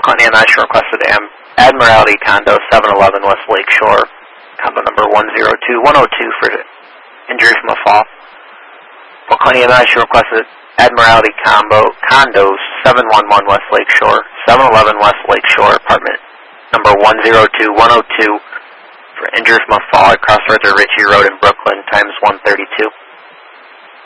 Clinton EMS requested Admiralty Condo 711 West Lake Shore, condo number 102102 for injury from a fall. Clinton EMS requested Admiralty Condo 711 West Lake Shore, 711 West Lake Shore, apartment number 102102 for injury from a fall at Crossroads or Ritchie Road in Brooklyn, times 132.